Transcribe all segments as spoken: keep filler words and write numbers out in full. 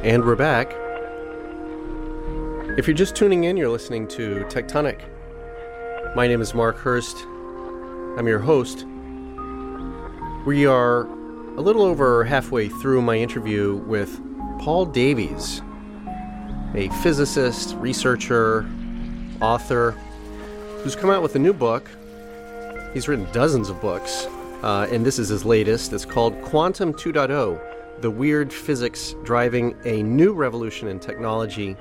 And we're back. If you're just tuning in, you're listening to Tectonic. My name is Mark Hurst. I'm your host. We are a little over halfway through my interview with Paul Davies, a physicist, researcher, author, who's come out with a new book. He's written dozens of books, uh, and this is his latest. It's called Quantum two point oh, The Weird Physics Driving a New Revolution in Technology.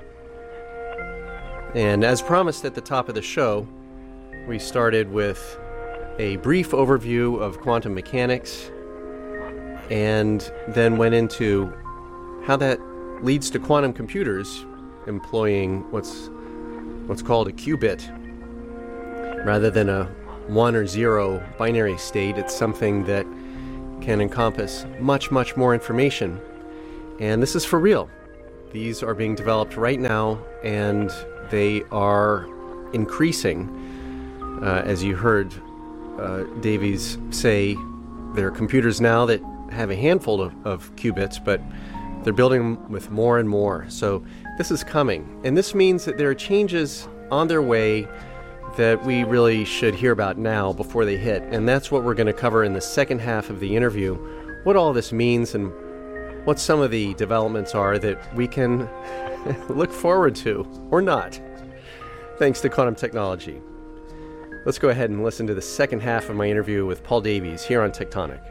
And as promised at the top of the show, we started with a brief overview of quantum mechanics and then went into how that leads to quantum computers employing what's what's called a qubit. Rather than a one or zero binary state, it's something that can encompass much, much more information. And this is for real. These are being developed right now, and they are increasing. Uh, as you heard uh, Davies say, there are computers now that have a handful of, of qubits, but they're building them with more and more. So this is coming. And this means that there are changes on their way that we really should hear about now before they hit. And that's what we're going to cover in the second half of the interview, what all this means and what some of the developments are that we can look forward to, or not, thanks to quantum technology. Let's go ahead and listen to the second half of my interview with Paul Davies here on Tectonic.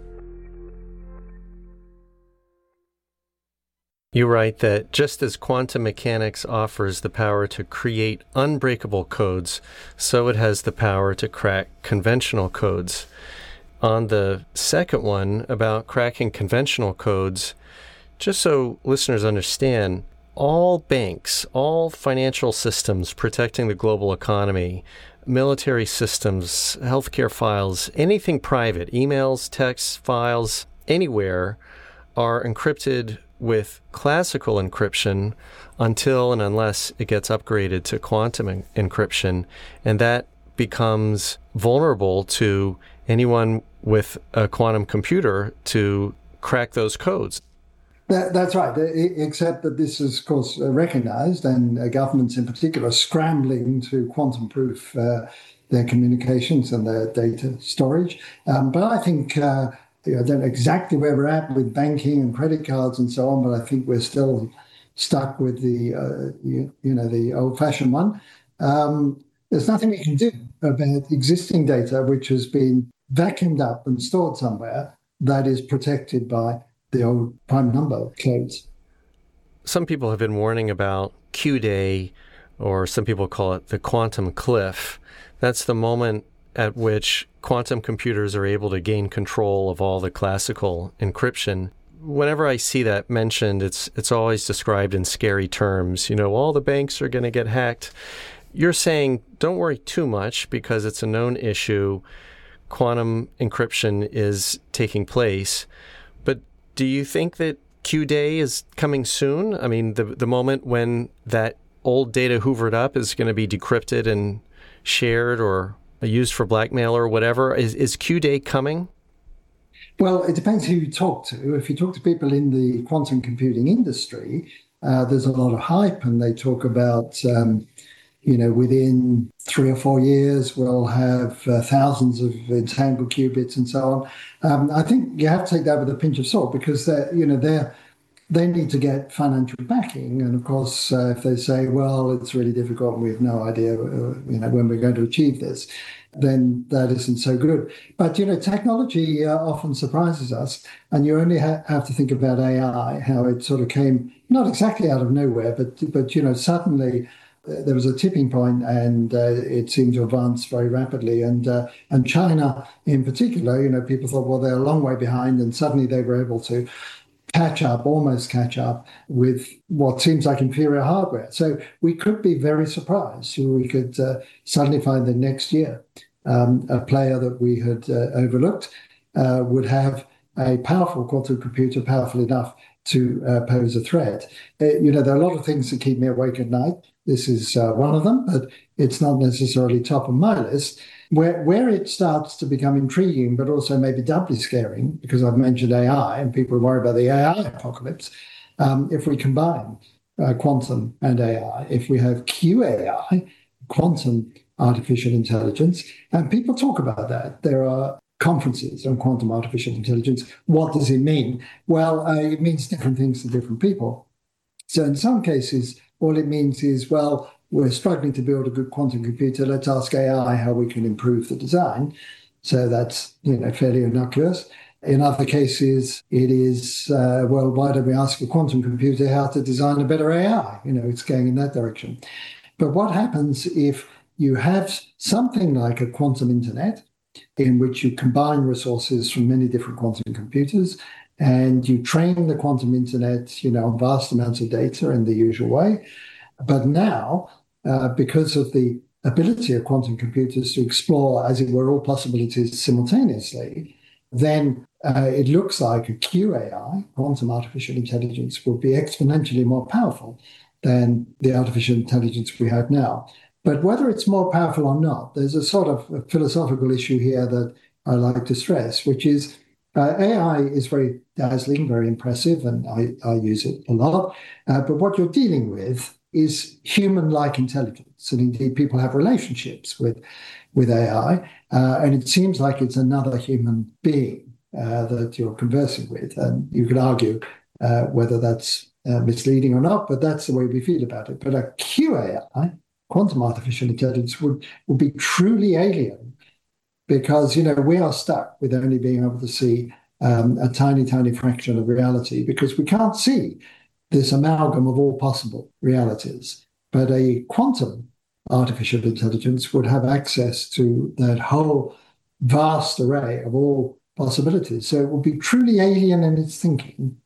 You write that just as quantum mechanics offers the power to create unbreakable codes, so it has the power to crack conventional codes. On the second one, about cracking conventional codes, just so listeners understand, all banks, all financial systems protecting the global economy, military systems, healthcare files, anything private, emails, texts, files, anywhere, are encrypted with classical encryption until and unless it gets upgraded to quantum en- encryption. And that becomes vulnerable to anyone with a quantum computer to crack those codes. That, that's right, except that this is, of course, recognized, and uh, governments in particular are scrambling to quantum-proof uh, their communications and their data storage. Um, but I think... Uh, I don't know exactly where we're at with banking and credit cards and so on, but I think we're still stuck with the, uh, you, you know, the old-fashioned one. Um, there's nothing we can do about existing data which has been vacuumed up and stored somewhere that is protected by the old prime number codes. Some people have been warning about Q-Day, or some people call it the quantum cliff. That's the moment at which quantum computers are able to gain control of all the classical encryption. Whenever I see that mentioned, it's it's always described in scary terms. You know, all the banks are going to get hacked. You're saying don't worry too much because it's a known issue. Quantum encryption is taking place. But do you think that Q-Day is coming soon? I mean, the the moment when that old data hoovered up is going to be decrypted and shared or used for blackmail or whatever. Is, is Q-Day coming? Well, it depends who you talk to. If you talk to people in the quantum computing industry, uh, there's a lot of hype, and they talk about, um, you know, within three or four years, we'll have uh, thousands of entangled qubits and so on. Um, I think you have to take that with a pinch of salt because, they're, you know, they're they need to get financial backing. And of course, uh, if they say, well, it's really difficult and we have no idea, uh, you know, when we're going to achieve this, then that isn't so good. But, you know, technology uh, often surprises us. And you only ha- have to think about A I, how it sort of came, not exactly out of nowhere, but, but you know, suddenly uh, there was a tipping point and uh, it seemed to advance very rapidly. And, uh, and China in particular, you know, people thought, well, they're a long way behind. And suddenly they were able to catch up, almost catch up with what seems like inferior hardware. So we could be very surprised. We could uh, suddenly find that next year um, a player that we had uh, overlooked uh, would have a powerful quantum computer, powerful enough to uh, pose a threat. Uh, you know, there are a lot of things that keep me awake at night. This is uh, one of them, but it's not necessarily top of my list. Where where it starts to become intriguing, but also maybe doubly scaring, because I've mentioned A I and people worry about the A I apocalypse, um, if we combine uh, quantum and A I, if we have Q A I, quantum artificial intelligence, and people talk about that. There are conferences on quantum artificial intelligence. What does it mean? Well, uh, it means different things to different people. So in some cases, all it means is, well, we're struggling to build a good quantum computer. Let's ask A I how we can improve the design. So that's, you know, fairly innocuous. In other cases, it is, uh, well, why don't we ask a quantum computer how to design a better A I? You know, it's going in that direction. But what happens if you have something like a quantum internet in which you combine resources from many different quantum computers and you train the quantum internet, you know, on vast amounts of data in the usual way. But now, uh, because of the ability of quantum computers to explore, as it were, all possibilities simultaneously, then uh, it looks like a Q A I, quantum artificial intelligence, will be exponentially more powerful than the artificial intelligence we have now. But whether it's more powerful or not, there's a sort of a philosophical issue here that I like to stress, which is uh, A I is very dazzling, very impressive, and I, I use it a lot. Uh, but what you're dealing with is human-like intelligence. And indeed, people have relationships with, with A I, uh, and it seems like it's another human being uh, that you're conversing with. And you could argue uh, whether that's uh, misleading or not, but that's the way we feel about it. But a Q A I, quantum artificial intelligence, would, would be truly alien because, you know, we are stuck with only being able to see um, a tiny, tiny fraction of reality because we can't see this amalgam of all possible realities. But a quantum artificial intelligence would have access to that whole vast array of all possibilities. So it would be truly alien in its thinking,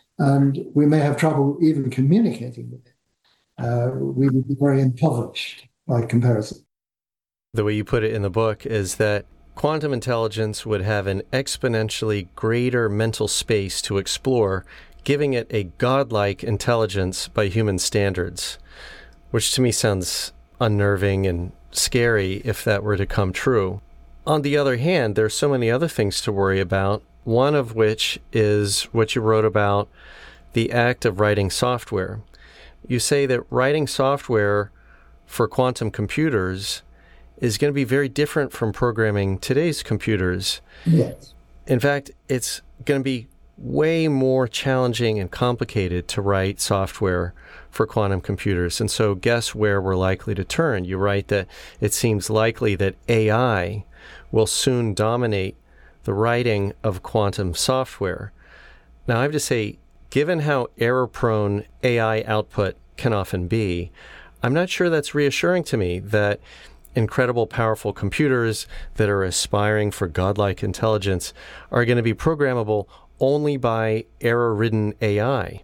and we may have trouble even communicating with it. Uh, we would be very impoverished by comparison. The way you put it in the book is that quantum intelligence would have an exponentially greater mental space to explore, giving it a godlike intelligence by human standards, which to me sounds unnerving and scary if that were to come true. On the other hand, there's so many other things to worry about, one of which is what you wrote about the act of writing software. You say that writing software for quantum computers is going to be very different from programming today's computers. Yes. In fact, it's going to be way more challenging and complicated to write software for quantum computers. And so guess where we're likely to turn? You write that it seems likely that A I will soon dominate the writing of quantum software. Now, I have to say, given how error-prone A I output can often be, I'm not sure that's reassuring to me that incredible, powerful computers that are aspiring for godlike intelligence are going to be programmable only by error-ridden A I.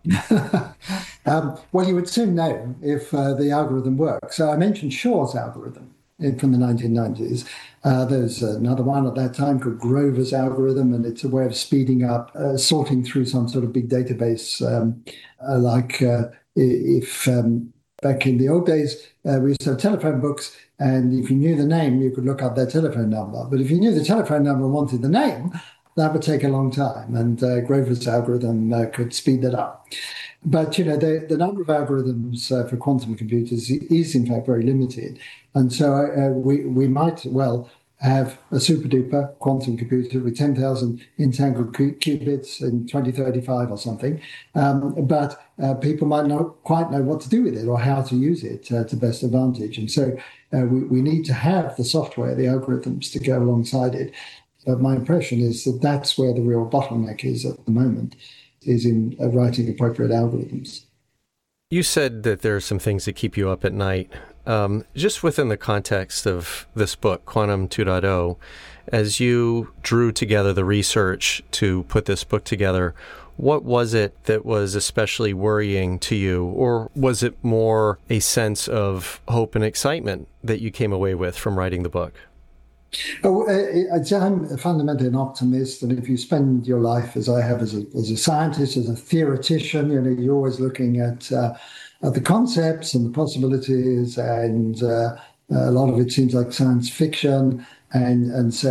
um, well, you would soon know if uh, the algorithm works. So I mentioned Shor's algorithm from the nineteen nineties. Uh, there's another one at that time called Grover's algorithm, and it's a way of speeding up uh, sorting through some sort of big database. Um, uh, like uh, if um, back in the old days, uh, we used to have telephone books, and if you knew the name, you could look up their telephone number. But if you knew the telephone number and wanted the name, that would take a long time, and uh, Grover's algorithm uh, could speed that up. But, you know, the, the number of algorithms uh, for quantum computers is, in fact, very limited. And so uh, we, we might well have a super-duper quantum computer with ten thousand entangled qubits in twenty thirty-five or something. Um, but uh, people might not quite know what to do with it or how to use it uh, to best advantage. And so uh, we, we need to have the software, the algorithms to go alongside it. But my impression is that that's where the real bottleneck is at the moment, is in uh, writing appropriate algorithms. You said that there are some things that keep you up at night. Um, just within the context of this book, Quantum two point oh, as you drew together the research to put this book together, what was it that was especially worrying to you? Or was it more a sense of hope and excitement that you came away with from writing the book? Oh, I'm fundamentally an optimist, and if you spend your life, as I have, as a, as a scientist, as a theoretician, you know, you're always looking at, uh, at the concepts and the possibilities, and uh, a lot of it seems like science fiction, and and so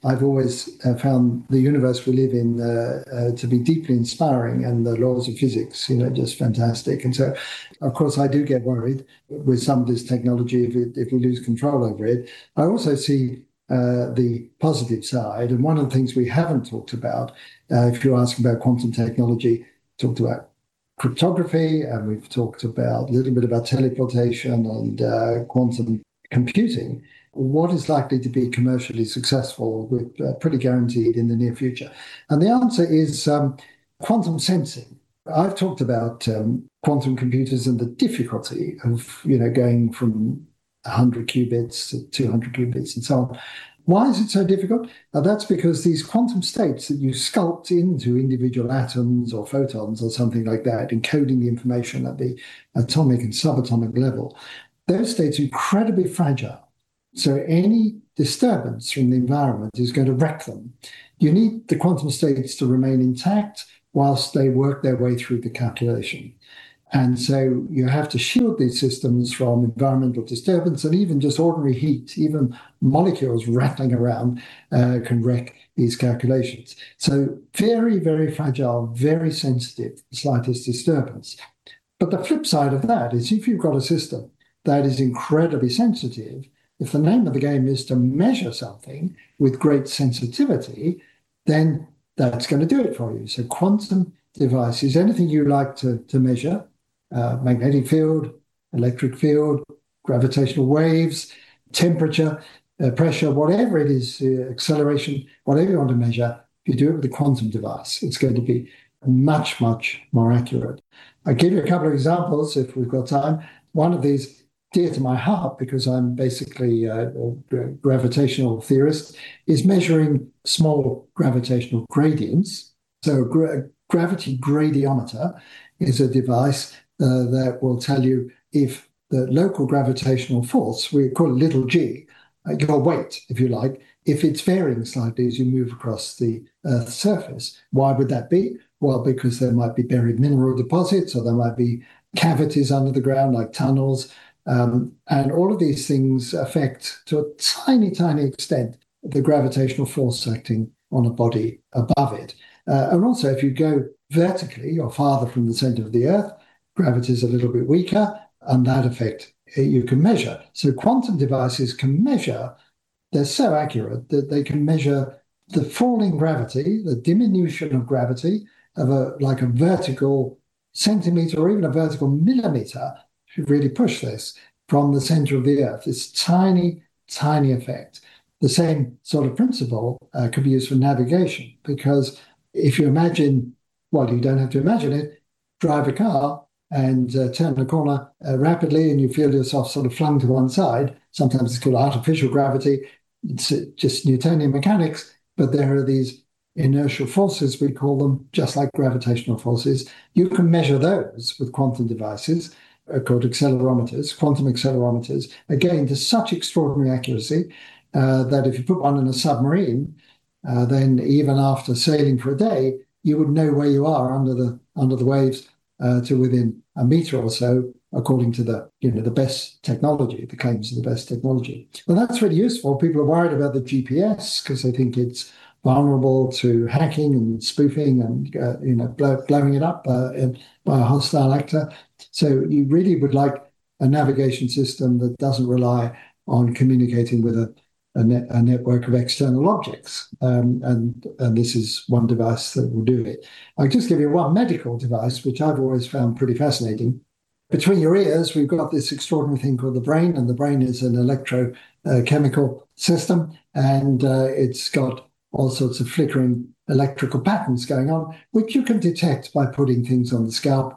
I've always uh, found the universe we live in uh, uh, to be deeply inspiring, and the laws of physics, you know, just fantastic. And so, of course, I do get worried with some of this technology if, it, if we lose control over it. I also see uh, the positive side. And one of the things we haven't talked about, uh, if you ask about quantum technology, talked about cryptography, and we've talked about a little bit about teleportation and uh, quantum computing. What is likely to be commercially successful with uh, pretty guaranteed in the near future? And the answer is um, quantum sensing. I've talked about um, quantum computers and the difficulty of, you know, going from one hundred qubits to two hundred qubits and so on. Why is it so difficult? Now, that's because these quantum states that you sculpt into individual atoms or photons or something like that, encoding the information at the atomic and subatomic level, those states are incredibly fragile. So any disturbance from the environment is going to wreck them. You need the quantum states to remain intact whilst they work their way through the calculation. And so you have to shield these systems from environmental disturbance, and even just ordinary heat, even molecules rattling around uh, can wreck these calculations. So very, very fragile, very sensitive, the slightest disturbance. But the flip side of that is if you've got a system that is incredibly sensitive, if the name of the game is to measure something with great sensitivity, then that's going to do it for you. So quantum devices, anything you like to, to measure, uh, magnetic field, electric field, gravitational waves, temperature, uh, pressure, whatever it is, uh, acceleration, whatever you want to measure, if you do it with a quantum device, it's going to be much, much more accurate. I'll give you a couple of examples if we've got time. One of these, dear to my heart, because I'm basically a, a gravitational theorist, is measuring small gravitational gradients. So a gra- gravity gradiometer is a device uh, that will tell you if the local gravitational force, we call it little g, uh, your weight, if you like, if it's varying slightly as you move across the Earth's surface. Why would that be? Well, because there might be buried mineral deposits, or there might be cavities under the ground like tunnels. Um, and all of these things affect, to a tiny, tiny extent, the gravitational force acting on a body above it. Uh, and also, if you go vertically or farther from the center of the Earth, gravity is a little bit weaker, and that effect you can measure. So quantum devices can measure, they're so accurate that they can measure the falling gravity, the diminution of gravity of a like a vertical centimeter or even a vertical millimeter, if you really push this, from the center of the Earth. This tiny, tiny effect. The same sort of principle uh, could be used for navigation, because if you imagine, well, you don't have to imagine it, drive a car and uh, turn a corner uh, rapidly and you feel yourself sort of flung to one side. Sometimes it's called artificial gravity. It's just Newtonian mechanics, but there are these inertial forces, we call them, just like gravitational forces. You can measure those with quantum devices uh, called accelerometers, quantum accelerometers, again, to such extraordinary accuracy uh, that if you put one in a submarine, uh, then even after sailing for a day, you would know where you are under the under the waves uh, to within a meter or so, according to the you know the best technology, the claims of the best technology. Well, that's really useful. People are worried about the G P S because they think it's vulnerable to hacking and spoofing and uh, you know blow, blowing it up uh, by a hostile actor. So you really would like a navigation system that doesn't rely on communicating with a, a, net, a network of external objects. Um, and, and this is one device that will do it. I'll just give you one medical device, which I've always found pretty fascinating. Between your ears, we've got this extraordinary thing called the brain, and the brain is an electrochemical uh, system, and uh, it's got all sorts of flickering electrical patterns going on, which you can detect by putting things on the scalp.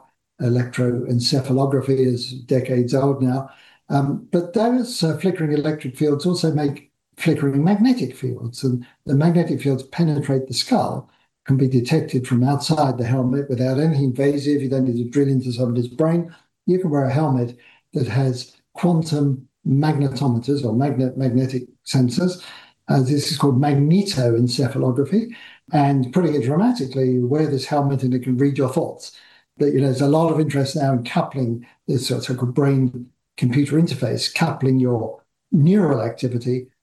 Electroencephalography is decades old now. Um, but those uh, flickering electric fields also make flickering magnetic fields, and the magnetic fields penetrate the skull, can be detected from outside the helmet without anything invasive. You don't need to drill into somebody's brain. You can wear a helmet that has quantum magnetometers or magnet magnetic sensors. Uh, this is called magnetoencephalography. And putting it dramatically, you wear this helmet and it can read your thoughts. But, you know, there's a lot of interest now in coupling this so-called brain-computer interface, coupling your neural activity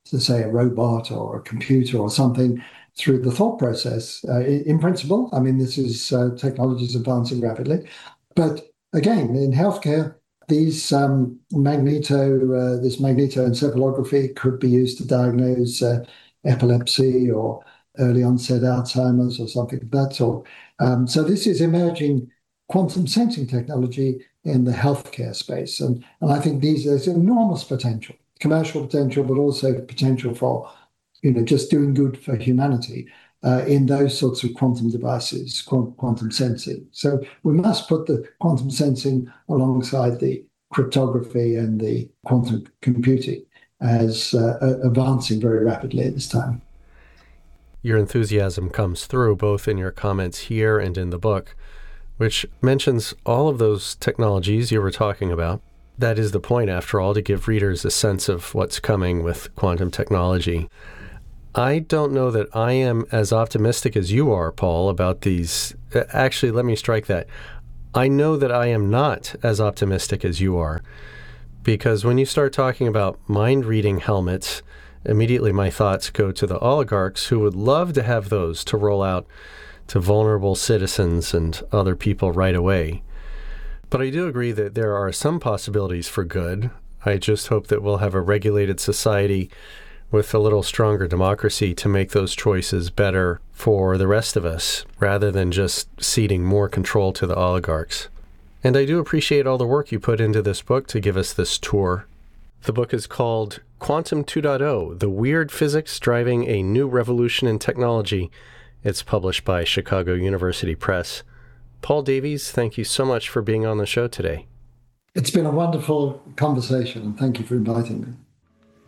to say a robot or a computer or something through the thought process. Uh, in principle, I mean, this is uh, technology is advancing rapidly. But again, in healthcare, these um, magneto, uh, this magnetoencephalography could be used to diagnose uh, epilepsy or early onset Alzheimer's or something of that sort. Um, so this is emerging quantum sensing technology in the healthcare space. And, and I think these there's enormous potential, commercial potential, but also potential for, you know, just doing good for humanity uh, in those sorts of quantum devices, quantum sensing. So we must put the quantum sensing alongside the cryptography and the quantum computing as uh, advancing very rapidly at this time. Your enthusiasm comes through both in your comments here and in the book, which mentions all of those technologies you were talking about. That is the point, after all, to give readers a sense of what's coming with quantum technology. I don't know that I am as optimistic as you are, Paul, about these. Actually, let me strike that. I know that I am not as optimistic as you are, because when you start talking about mind-reading helmets, immediately my thoughts go to the oligarchs who would love to have those to roll out to vulnerable citizens and other people right away. But I do agree that there are some possibilities for good. I just hope that we'll have a regulated society with a little stronger democracy to make those choices better for the rest of us, rather than just ceding more control to the oligarchs. And I do appreciate all the work you put into this book to give us this tour. The book is called Quantum two point oh, The Weird Physics Driving a New Revolution in Technology. It's published by Chicago University Press. Paul Davies, thank you so much for being on the show today. It's been a wonderful conversation, and thank you for inviting me.